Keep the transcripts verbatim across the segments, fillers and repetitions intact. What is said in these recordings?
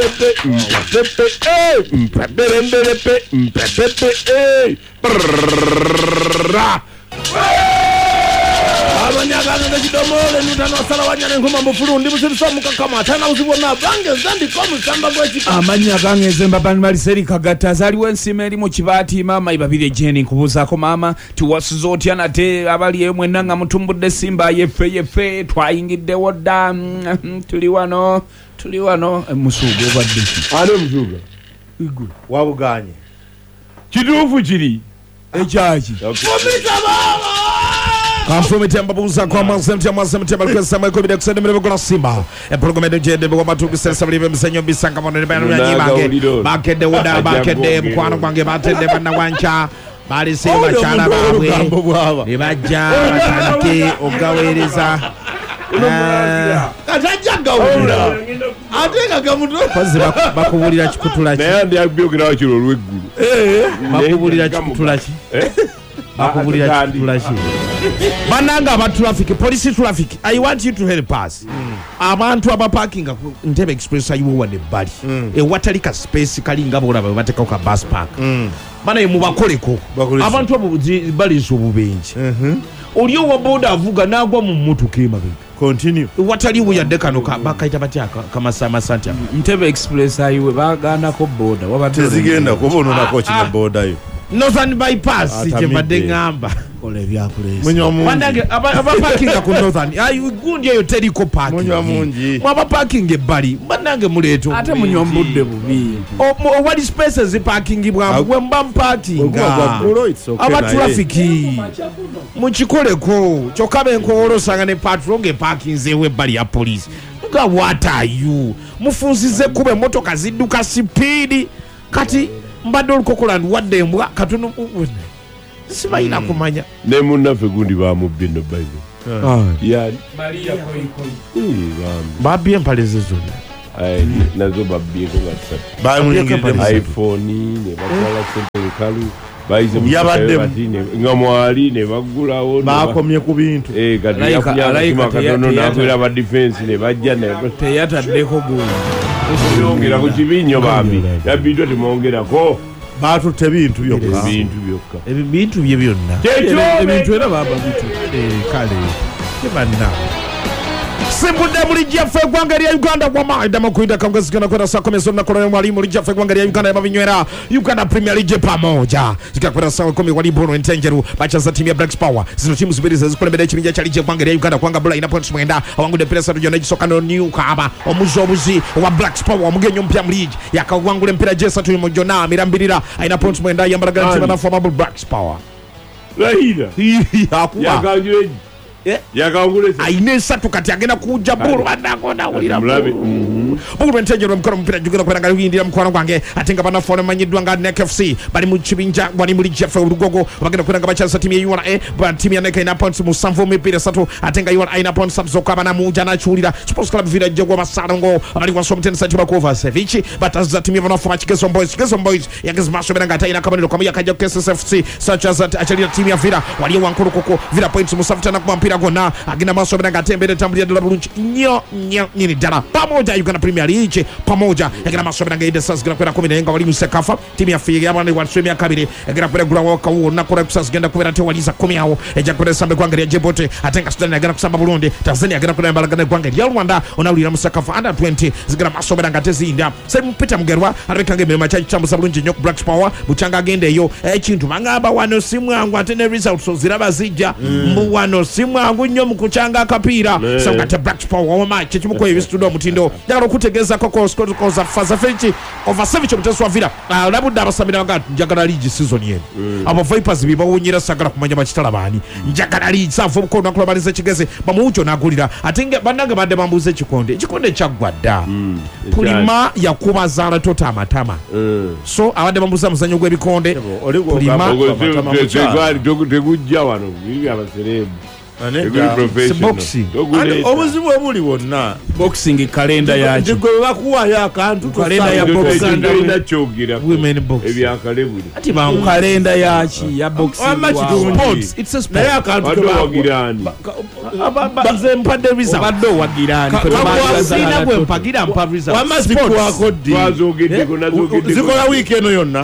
abanyagana ndakidomole nutano sala wanyane ngoma mbufurundi musirisamuka kama tana uzibona bange zandi komu samba gwechi amanyaganga ezemba bani maliseri kagata zali wensime eri mu kibati mama ibabire jeni nkubuzako mama tiwasuzoti anate abali yemwe nanga mutumbudde simba yefe yefe twayingidde wodda tuli wano tuli wano musugo badde ane musuga igulu wabuganye kidufu kiri echachi komita baba Kamfume temba buza kwa mwanzem temba mwanzem temba kwa sama kwa bidek sende mrebe kwa simba e program de jende kwa matubi sesa mrebe msenyo bisanga mwana bana nyimange bakende woda bakende mkwano kwange batende bana wancha bali simba chala babwe nibaja batandike ogawereza kataja gawulira ateka gamuto pazi bakubulira chikutula chi naye ndi abyogera kiro lweggulu eh bakubulira chikutula chi eh bakubulira chikutula chi bananga aba traffic police traffic I want you to help us mm. abantu aba parking Ntebe Express ayiwo wane bali mm. e watalika space kali ngabo olaba bateka ka bus park mm. bana mu bakoleko abantu abo bali zo bubenje mhm oliyo wa boda avuga nagwa mu mutuka emabe continue wataliwo yadde kano bakaita batyaka kama sama santya Ntebe Express ayiwe bagana ko boda wabate zigenda kubono na coach na boda yo Northern bypass je badde ngamba ole byakulesa munyo wandange aba parking ku Northern ayi gundi yo teliko parking munyo mungi mwaba parking ebali bandange muleto ate munyo mbudde bubi o what spaces parking bwa bwe mbam parking aba traffic muchikoleko chokabe nkowolo sanga ne patrol nge parking zewe bali ya police nga what are you mufunzize kube motoka ziduka speed kati mbadde olukokola wadde mbwa katono sibayina kumanya ne munnafe gundi bamubino bayizo yani Maria koi koi babye empale zezona ay nazo babye ko gatatu bamuyingire iPhone ne batwala sente kalu bayize yabadde ngamwali ne bagulawo bakomye ku bintu eh gadi yakunya katono nakwira ba defense ne bajja ne teyataddeko gundi yongera ku kibinyo bambi yabidwa timwongerako batu tebintu byokka bintu byokka ebintu bye byonna ebintu era baba bitu eh kale kibanna Simbude muri Jaffe gwangari ya Uganda kwa maida makuida kangazikana kwa saa kumi na koloni mwalimu muri Jaffe gwangari ya Uganda ya mabinywera Uganda Premier League pamoja zikakwenda saa kumi wali Bruno Ntenjeru bacha za timu ya Black Power zino timu zibiri zikole mbele chimija cha League gwangari ya Uganda kwanga bula ina points mwenda awangu de pesa tujona jisoka no new kaba omuzobuzi wa Black Power omugenyo mpya mu league yakawangule mpira jesa tu mojona mirambirira ina points mwenda yambaraga timu na former Black Power rahira hakuwa yakajwe Yeah. yakangule ainesa tukati agenda kuja buru adakona ulira buru ntenjero mkono mpira jugera kwenda ngindira mkono gwange atenga bana fone manyidwa nga N E C F C bali mu chibinja bali muri Jaffe urugogo bagenda kwenda ngabacha timu ya U R A ba timu ya Neka ina points musanvu mipira satu atenga U R A ina points subzoka bana muja na chulira Sports Club vila jogwa masarongo bali kwa somten sa tiba cover Sevichi bataza timu ya bana fone Chigezo Boys Chigezo Boys yakizmasho bena ngata ina kabano kwa yakaja K S F C such as actually timu ya Vira wali wankuru koko Vira points musanvu tena kwa gona agina maso bena gatembele tamblia dola bulunchi nyo nyo nini dala pamoja Uganda Premier League pamoja agina maso bena gaide sas gina kwenda kumi na enga wali musekafa timu ya Figa abana wa swemi ya kabiri agina kwenda gura waka uo na kura kusas genda kwenda te waliza kumi hao eja kwenda sambe kwangalia Djibouti atenga Sudan agina kusamba Burundi Tanzania agina kwenda mbalagana kwangalia Rwanda onawulira musekafa under twenty zigina maso bena gatezi inda sai mpita mgerwa arabekange mema cha chambu sabulunji nyok Black Power buchanga agende yo ekintu mangaba wano simu yangu atene results so ziraba zijja mbu wano simu yangu nyo mkuchanga akapira sangate Black Power wa match chimuko yebistudo mutindo ndakalo kutegeza koko score ko za faza fenchi over seven muteswa Vira labuda abasabira nga njagala league season yene abo Vipers biba wonyira sagala kumanya bachitala bani njagala league safu ko nakola balize chigeze bamuujo nagulira atinge bananga bade bambuze chikonde chikonde chagwada pulima yakuba zala tota amatama so abade bambuza muzanyo gwebikonde pulima tegujja wano bibi abaserebu boxing obuzibu obuli bwonna boxing kalenda yakyo gwe bakuwayo akantu kalenda ya boxing kyogira women box ebyakale buli ati ba kalenda yaki ya boxing sports it's a sport naye akantu wagirani banze mpadde visa badde wagirani sina gwe mpagira mpa visa wamazi kwako ddi twazogeddeko nazogeddeko zikola wiiki eno yonna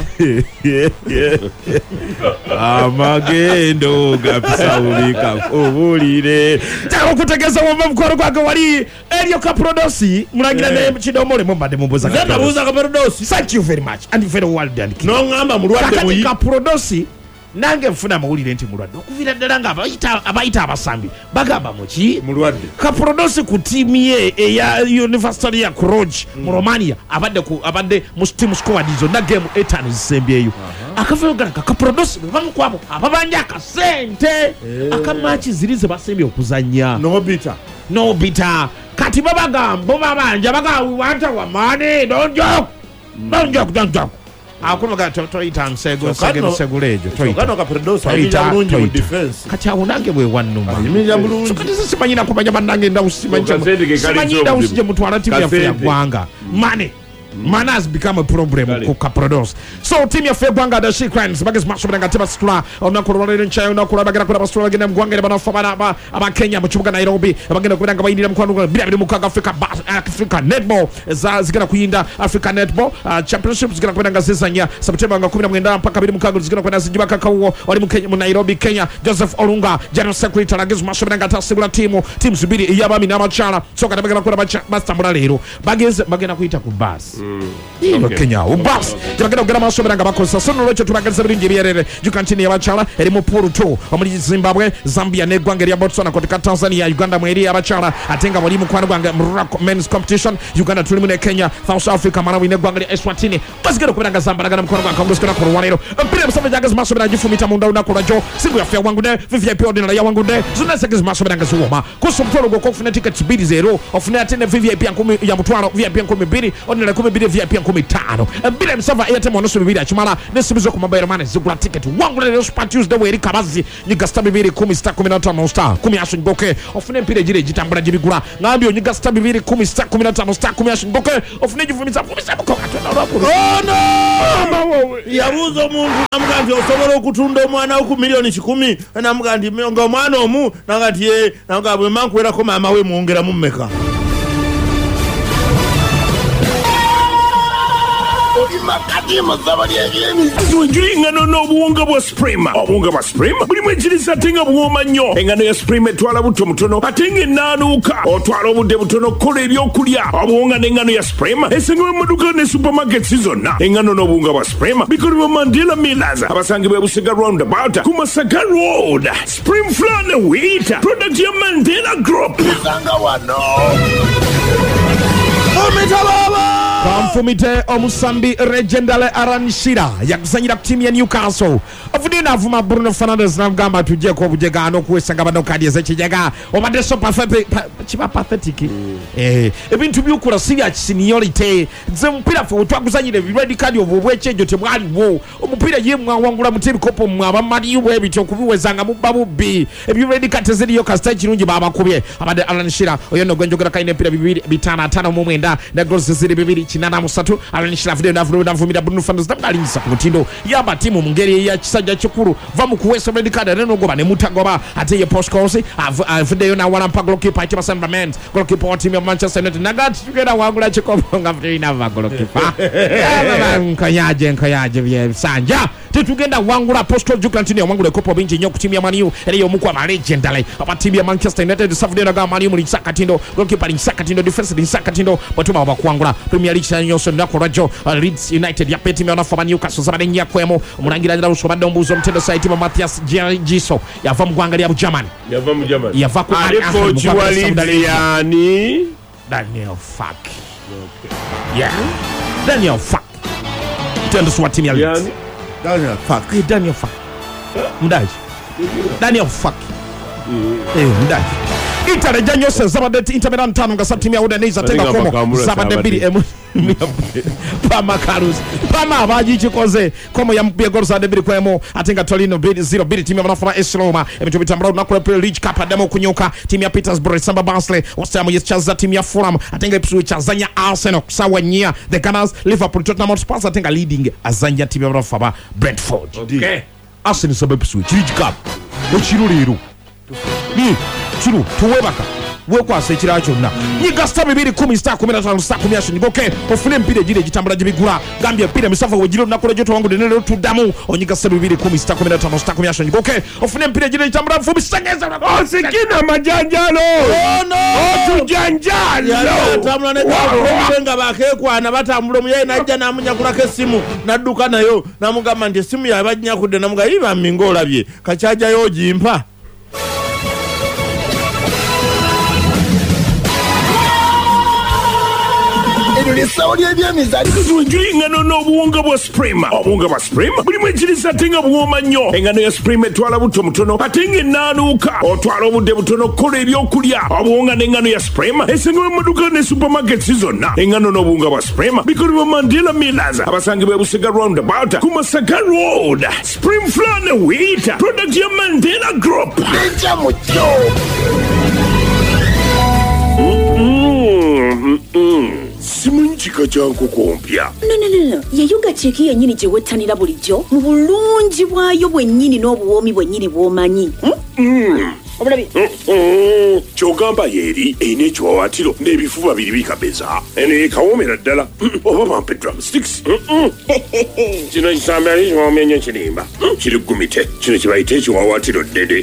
amagendo gapisawulika obulire taka okutegeeza wova mukwano gwange wali eryo kaprodosi mulangira ne kidomole mumbadde mumbuza zatabuuza kaprodosi thank you very much and very well done noŋŋamba mulwadde muyi kaprodosi nange nfuna amawulire nti mulwadde okuviira ddala nga abayita abasambi bagamba muki mulwadde kaprodosi ku tiimu ye eya university ya Croge mu Romania abadde mu team squad zonna game etaano zisembyeyo akaveyo galaga kaprodosi bwe bamu kwabo ababanja akasente akamaki ziri ze basembye okuzannya nobita nobita kati babagamba babanja bagawanta wamane don't joke don't joke don't joke akunoga toyita nsego nsego segulejo toyita kano kaprodosi ayita bulungi mu defense kati awo nange bwe wannuma ayimira bulungi kati simanyina kumanya bannange ndawusimanyinda usije mutwala timu yaffe ya ggwanga mane Mana has become a problem ku Kaprodos. So team ya fe gwanga da she crimes bagas masho banga tiba stula ona ko role ncha ona ko bagara ko basula gena gwanga bana fa bana ba aba Kenya mu kibuga Nairobi bagenda ko banga bayindira mkwano bila bila mukaga Africa Africa netball za zigana kuyinda Africa netball uh, championship zigana ko banga zizanya September nga kumi na mwenda mpaka bila mukaga zigana ko nazijiba kakawo wali mu Kenya mu Nairobi Kenya Joseph Olunga general secretary agis masho banga tasibula timu team zibiri yabami n'amachala so kada bagana ko bastambula lero bageze bagena kuyita ku bus ino Kenya ubas jagenda kugera masomo nga bakosa sono lwecho tubageza biringi byerere jukantini yabachala eri mu pool two omuli Zimbabwe Zambia ne Gwanga ya Botswana kotika Tanzania Uganda mweri yabachala atenga bali mu kwana gwanga men's competition Uganda tuli mu Kenya South Africa Malawi ne Gwanga ya Eswatini basigero kubanga Zambia na mkono gwanga ngosika ko rwanero mpira msabe jagaza masomo na jifumita munda una kola jo singu ya fya wangu ne V I P ordinary ya wangu ne zuna sekiz masomo nga zuoma kusomtolo go kofuna tickets two zero ofuna atene V I P nkumi ya mutwalo V I P nkumi two ordinary nkumi two V I P nkumi tano mbile msava airtime onoso bibiri achimala nesibizo ku mobile money zigula ticket wangu lero Super Tuesday weri kabazi nyiga star bibiri kumi star kumi na tano star kumi ashi ngoke ofune mpire jire jitambula jibigula ngambyo nyiga star bibiri kumi star kumi na tano star kumi ashi ngoke ofune jivumiza kumisa ko katona lwapo oh no yabuzo omuntu namugandi osobola okutunda omwana ku milioni kikumi namugandi nga omwana omu nangati ye nangabwe mankwera ko mama we muongera mu mmeka Njuri engano n'obuwunga bwa Supreme. Obuwunga bwa Supreme bulimu ekiriisa ate nga buwooma nnyo. Engano ya Supreme etwala buto mutono ate nga ennaanuuka. Otwala obudde butono kukola ebyokulya. Obuwunga n'engano ya Supreme esangibwa mu maduuka ne supermarkets zonna. Engano n'obuwunga bwa Supreme bikolebwa Mandela Millers abasangibwa Busega Roundabout ku Masaka Road. Supreme Flour ne Wheat product ya Mandela Group. Sanga wano. Omitababa Kamfumite omusambi Regendale Aranshira yakuzanyira ku timu ya Newcastle ofudina avuma Bruno Fernandes namugamba tujje ko bujegano kuwesanga bano kadi ezekijega obadde so pathetic chiba pathetic mm. eh ebintu byukula sibya seniority ze mpira fo twakuzanyira red card obubwe chenjo tebwali wo omupira ye mwawangula mutibi kopo mwaba mali bwe bityo kubiwezanga mu babubbi ebyo red card ziriyo kasta kirungi baba kubye abadde Aranshira oyo no gwenjogera kaine mpira bibiri bitana atano mu mwenda na goals ziri bibiri kinana musatu Aranshira video navuro navumira Bruno Fernandes ndabalinyisa ku mutindo yaba timu mu ngeri ya kisajja kikuru va mu kuwesa red card reno goba ne mutagoba ate ye postcourse video na wana pa goalkeeper ati basamba men goalkeeper wa timu ya Manchester United nagati tugenda wangula chikopo nga vina va goalkeeper baba nkanyaje nkanyaje bye sanja tugenda wangula postal jukantini wangula kopo binji nyo ku timu ya Man U eriyo mukwa ma legendary aba timu ya Manchester United savide na ga Man U muri sakatindo goalkeeper ni sakatindo defense ni sakatindo batuma bakwangula Premier League chanyoso ndako rajo Leeds United ya peti meona fama Newcastle zabade nyakwemo omulangira ndira usoma dombuzo mtendo site ma Matthias Giso yava mugwangalia mu Germany yava mu Germany yava ku coach wa Leeds yani Daniel Fark yeah Daniel Fark tendo swa timu ya Leeds Daniel Fark Daniel Fark mdaji Daniel Fark eh mdaji Italy janyo se zabade Inter Milan tano nga timu ya Udinese tenga komo zabade mbili Pama Carlos Pama abaji chikoze komo ya mpia gol za debiri kwemo atenga Torino bid zero bid timu ya wanafana A S Roma emitubita mrao na kule Premier League Cup demo kunyoka timu ya Petersburg Samba Barnsley wasamu yeschaza timu ya Fulham atenga Ipswich azanya Arsenal sawa nyia the Gunners Liverpool Tottenham Hotspur atenga leading azanya timu ya wanafana Brentford. Okay. Arsenal sabe Ipswich League Cup ochiro rero ni chiro tuwebaka wekwa sekira cyonna nyiga star bibiri kumi star kumi na tano star kumi ashini goke ofune mpire gire gitambara gibigura gambia pire misafa wogiro nakora joto wangu denero tudamu onyiga star bibiri kumi star kumi na tano star kumi ashini goke ofune mpire gire gitambara fubi sangeza osikina majanjalo oh no otujanjalo ya tamla ne nga bakekwa na batambulo muye najja namunya kulaka esimu nadduka nayo namugamba ndi esimu yabajnya kudde namuga iba mingola bye kachaja yo jimpa tujuli engano n'obuwunga bwa Supreme. Obuwunga bwa Supreme bulimu ekiriisa ate nga buwooma nnyo. Engano ya Supreme etwala buto mutono ate nga ennaanuuka otwala obudde butono kukola ebyokulya. Obuwunga n'engano ya Supreme esangibwa mu maduuka ne supermarkets zonna. Engano n'obuwunga bwa Supreme bikolebwa Mandela Millers abasangibwa e Busega Roundabout ku Masaka Road. Supreme Flour ne Wheat product ya Mandela Group. Simanyi kika kya nkoko mpya. No, no, no, no. Ye yoga cheki yennyini gye wettanira bulijjo mu bulungi bwayo bwennyini n'obuwoomi bwennyini bw'omanyi. Mm. Obulabi. Kyogamba yeeri erina ekiwawaatiro n'ebifuba biri bikabeza. Eno ekawoomera ddala. Oba bampe drumsticks. Kino kisambe ali kiwoomya ekirimba. Kiri gumite. Kino kibayita ekiwawaatiro ddede.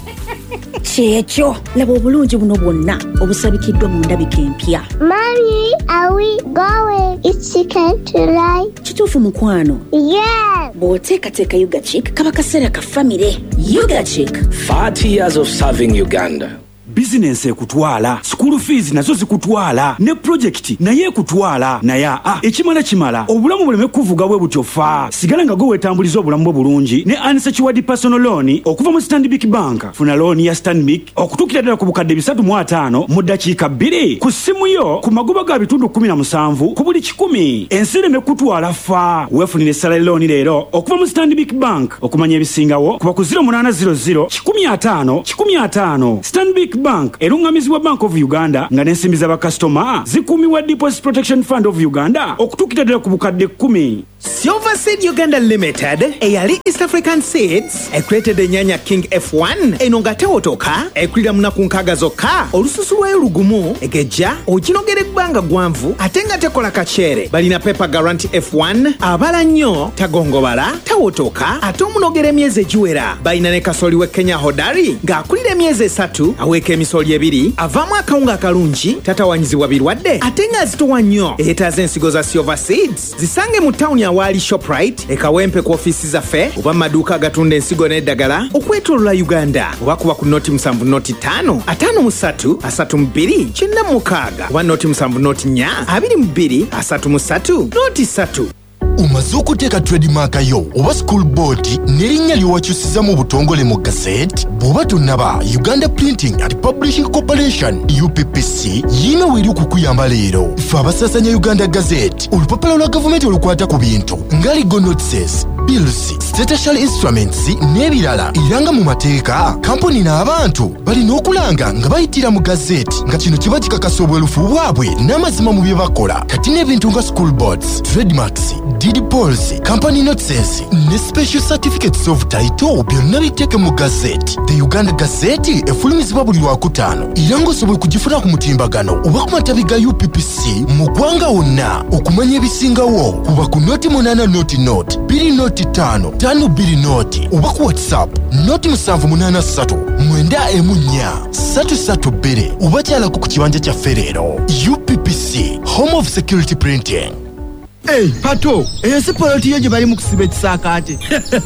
Kyekyo laba obulungi buno bwonna obusabikiddwa mu ndabika empya. Mommy, are we going? It's chicken tonight. Kituufu mukwano. Yes. Bw'oteekateeka Yuga Chick kaba kaseera ka famire. Yuga Chick. forty years of serving Uganda. Business ekutwala, school fees nazo zikutwala, ne project naye ekutwala, naye ah ekimala kimala obulamu buleme kuvuga bwe butyofa. Sigala nga go wetambuliza obulamu bwo bulungi ne unsecured personal loan okuva mu Stanbic Bank. Funa loan ya Stanbic okutukira ddala ku bukadde bisatu mu ataano mu ddakiika bbiri ku ssimu yo ku magoba ga bitundu kumi na musanvu ku buli kikumi. Ensi ereme kutwala fa. Weefunire salary loan leero okuva mu Stanbic Bank. Okumanya ebisingawo kuba ku zero munana zero zero kikumi ataano kikumi ataano. Stanbic Bank erungamizibwa Bank of Uganda nga n'ensimbi z'abakasitoma zikuumibwa Deposit Protection Fund of Uganda okutuukira ddala ku bukadde kkumi. Silver Seed Uganda Limited eyali East African Seeds ekulete ennyanya King F one eno nga tewotoka ekulira munaku nkaaga zokka olususu lwayo lugumu egejja oginogera ebbanga gwanvu ate nga tekola kaceere. Balina Paper Guarantee F one abala nnyo tagongobala tawotoka ate omunogera emyezi egiwera. Balina ne kasooli we Kenya Hodari ng'akulira emyezi esatu aweeka emisoli ebiri avaamu akawunga akalungi tatawanyizibwa birwadde ate nga azitowa nnyo. Eetaaza ensigo za Silver Seeds zisange mu tawuni awali Shoprite ekawempe ku ofiisi zaffe oba maduuka agatunda ensigo n'eddagala okwetoolola Uganda oba kuba ku noti musanvu noti ttaano ataano mu ssatu asatu mu bbiri kyenda mu mukaaga oba noti musanvu noti nnya abiri mu bbiri asatu mu ssatu noti ssatu. Umaze okuteeka trademark yo oba school board n'erinnya lyowakyusiza mu butongole mu gazette bw'oba tonnaba Uganda Printing and Publishing Corporation U P P C yino weri okukuyamba leero. Ffe abasasanya Uganda Gazette olupapula lwa gavumenti olukwata ku bintu nga legal notices, bills, statutory instruments n'ebirala era nga mu mateeka kampuni n'abantu balina okulanga nga bayitira mu gazette nga kino kiba kikakasa obwerufu bwabwe n'amazima mu bye bakola. Kati n'ebintu nga school boards, trademarks, deed polls, company notices ne special certificates of title byonna biteeke mu gazette. The Uganda Gazette efulumizibwa buli lwakutaano era ng'osobola kugifuna ku mutimbagano oba ku matabi ga U P P C mu ggwanga wonna. Okumanya ebisingawo kuba ku noti munaana noti noti bbiri noti ttaano ttaano bbiri noti oba ku WhatsApp noti musanvu munaana ssatu mwenda emu nnya ssatu ssatu bbiri oba kyalako ku kibanja kyaffe leero. U P P C, Home of Security Printing. Hey, pato, eyo si poloti yo gye bali mu kusiba ekisaakaate.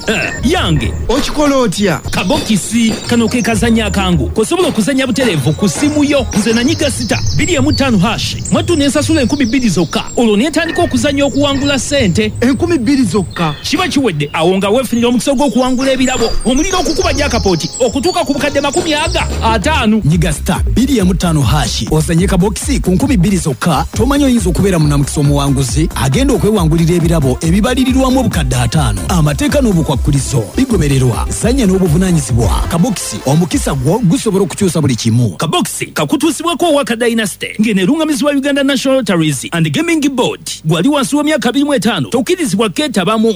Yange okikola otya? Kabokisi kano ke kazanya akangu kosobola okuzanya butereevu ku simu yo nze nanyiga sita bbiri emu ttaano hashi mwattu nensasula enkumi bbiri zokka olwo neetandika okuzanya okuwangula ssente enkumi bbiri zokka kiba kiwedde awo nga weefunira omukisa gw'okuwangula ebirabo omuliro okukuba jakapooti okutuuka ku bukadde makumi aga ataano. Nyiga sita bbiri emu ttaano hashi ozanye kabokisi ku nkumi bbiri zokka tomanyi oyinza okubeera munamukisa omuwanguzi agenda okwewangulira ebirabo ebibalirirwamu obukadde ataano. Amateeka n'obukwakkulizo bigobererwa. Zanya n'obuvunaanyizibwa. Kabokisi omukisa gwo gusobola okukyusa buli kimu. Kabokisi kakutuusibwako owaka dynasty ng'eneerungamizibwa Uganda National Lotteries and Gaming Board gwali wansi w'emyaka abiri mu etaano tokkirizibwa keetabamu.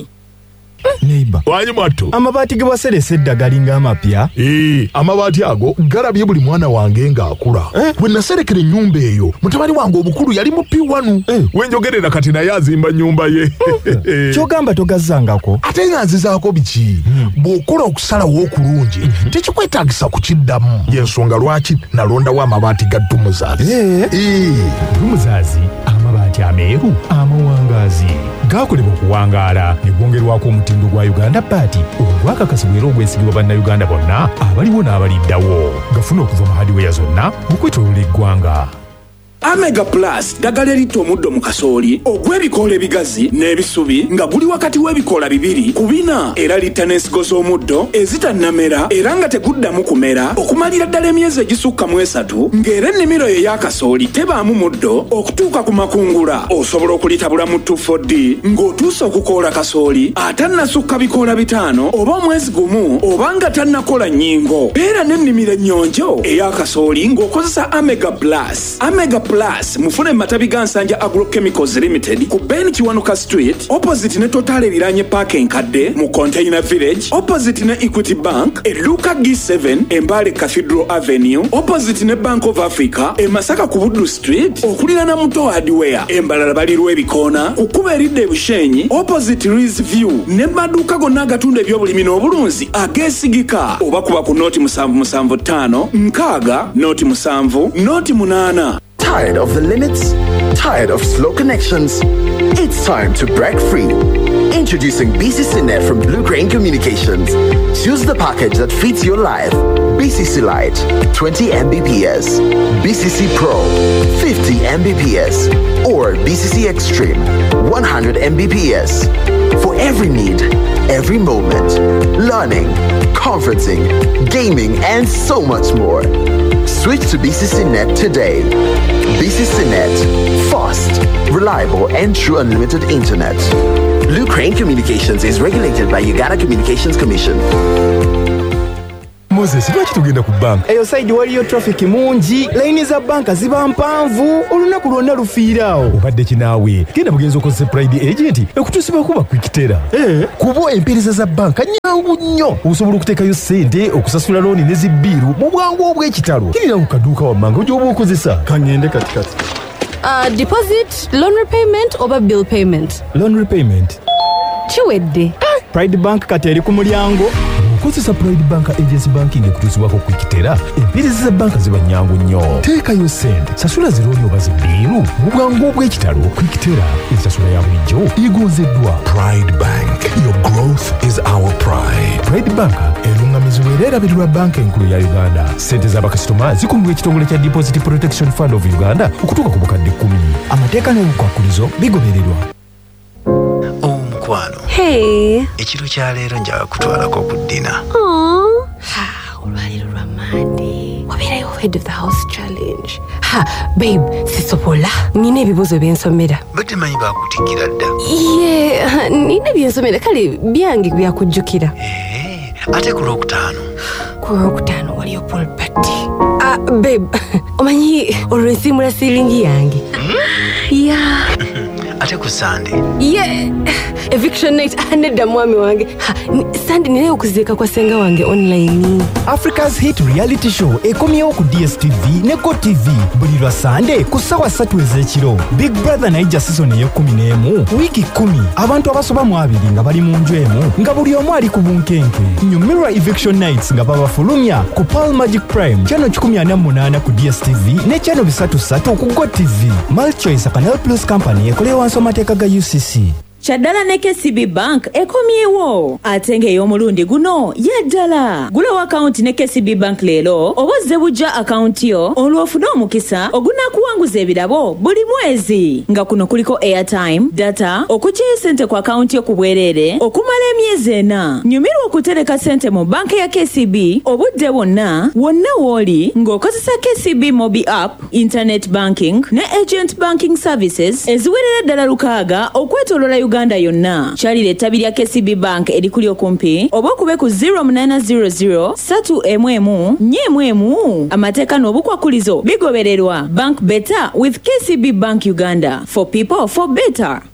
Neighbor wanyi mwattu amabaati ge waseresa eddagala ng'amapya ee amabaati ago galabye buli mwana wange ng'akula eh? Bwe naserekera ennyumba eyo mutabani wange omukulu yali mu P one eh? Wenjogerera kati naye azimba nnyumba ye kyogamba togazzangako ate nga nzizaako biki hmm. Bw'okola okusalawo okulungi hmm. Tekikwetaagisa kukiddamu y'ensonga lwaki nalondawo amabaati ga Dumuzaazi ee ee Dumuzaazi amabaati ameeru amawangaazi gaakolebwa okuwangaala ne gwongerwako omutindo gwa Uganda Party ogwakakasibwa era ogwesigibwa bannayuganda bonna abaliwo n'abaliddawo gafuna okuva mu hardware zonna okwetooloola eggwanga. Omega Plus ddagala eritta omuddo mu kasooli ogw'ebikoola ebigazi n'ebisubi nga guli wakati w'ebikoola bibiri ku bina era litta n'ensigo z'omuddo ezitannamera era nga teguddamu kumera okumalira ddala emyezi egisukka mu esatu ng'era ennimiro ye y'akasooli tebaamu muddo okutuuka ku makungula osobola okulitabula mu two four D ng'otuusa okukoola kasooli atannasukka bikoola bitaano oba omwezi gumu oba nga tannakola nnyingo beera n'ennimiro ennyonjo ey'akasooli ng'okozesa Omega Plus. Omega Plus mufune matabi ga Nsanja Agrochemicals Limited ku Ben Kiwanuka Street opposite ne Total ebiranye parking kadde mu Container Village opposite ne Equity Bank e Luka G seven Embale Cathedral Avenue opposite ne Bank of Africa e Masaka ku Buddu Street okulirana Muto Hardware embalala balirwa ebikoona okuba eridde Bushenyi opposite Rees View ne maduuka gonna agatunda ebyobulimi n'obulunzi ageesigika oba kuba ku nooti musanvu musanvu ttaano nkaaga nooti musanvu nooti munaana. Tired of the limits? Tired of slow connections? It's time to break free. Introducing B C C Net from Blue Crane Communications. Choose the package that fits your life. B C C Lite, twenty megabits per second. B C C Pro, fifty megabits per second. Or B C C Extreme, one hundred megabits per second. For every need, every moment. Learning, conferencing, gaming, and so much more. Switch to B C C Net today. B C C Net, fast, reliable, and true unlimited internet. Blue Crane Communications is regulated by Uganda Communications Commission. Moses, lwaki tugenda ku banka? Eyo side waliyo traffic mungi, layini za banka ziba mpanvu, olunaku lwonna lufiiraawo. Obadde kinaawe, genda bugenza okozesa Pride Agent ekutuusiba kuba Quickterra. Eh, kuba empeereza za banka nyangu nnyo. Osobola okuteekayo ssente, okusasula looni ne zibbiiru mu bwangu obw'ekitalo. Kirira ku kaduuka wammanga gy'oba okozesa. Kangende katikati. Uh, deposit, loan repayment oba bill payment? Loan repayment. Chiwedde. Pride Bank kati eri ku mulyango. Okozesa Pride Bank Agency Banking ekutuusibwako Quickterra, empeereza za banka ziba nnyangu nnyo. Teekayo ssente, sasula zirooni oba zibbiiru mu bwangu obw'ekitalo. Quickterra ensasula ya bulijjo egonzeddwa. Pride Bank, your growth is our pride. Pride Bank erungamizibwa era erabirirwa banka enkulu ya Uganda. Ssente z'abakasitoma zikuumibwa ekitongole kya Deposit Protection Fund of Uganda okutuuka ku bukadde kkumi. Amateeka n'obukwakkulizo bigobererwa. Hey. Ekiro kya leero njaga kutwalako ku ddina. Oh. Ha, olwaliro lwa Monday. Wabeerayo head of the house challenge. Ha, babe, sisobola. Nina ebibuuzo byensomera. Badde manyi baakutikkira dda. Yeah, nina byensomera kale byange byakujjukira. Eh, ate ku lwokutaano. Ku lwokutaano waliyo pool party. Ah, babe, omanyi olw'ensiimula siiringi yange. Yeah. Ate ku Sunday. Yeah. Eviction night anedda mwami wange. Sunday ninayo okuziika kwa senga wange online. Africa's Hit Reality Show ekomyewo ku D S T V ne Go T V buli lwa Sunday ku ssaawa ssatu ez'ekiro. Big Brother naija season ey'ekkumi n'emu wiiki kkumi abantu abasoba mu abiri nga bali mu nju emu nga buli omu ali ku bunkenke. Nyumirwa Eviction Nights nga babafulumya ku Pearl Magic Prime channel kikumi ana mu munaana ku D S T V ne channel bisatu ssatu ku Go T V. Multichoice Canal Plus Company ekolewa maaso amateeka ga U C C. Kyaddala ne K C B Bank ekomyewo ate ng'ey'omulundi guno yaddala. Gulawo akawunti ne K C B Bank leero oba ozze bujja akawunti yo olw'ofuna omukisa ogunaakuwanguza ebirabo buli mwezi. Nga kuno kuliko airtime, data, okuggyayo ssente ku akawunti yo ku bwereere okumala emyezi ena. Nyumirwa okutereka ssente mu banka ya K C B obudde bwonna wonna w'oli ng'okozesa K C B Mobi App, Internet Banking ne Agent Banking Services eziwerera ddala lukaaga okwetooloola Uganda yonna. Kyalira ettabi lya K C B Bank erikuli okumpi oba okube ku zero nine zero zero three emu emu nnya emu emu. Amateeka n'obukwakulizo bigobererwa. Bank better with K C B Bank Uganda. For people for better.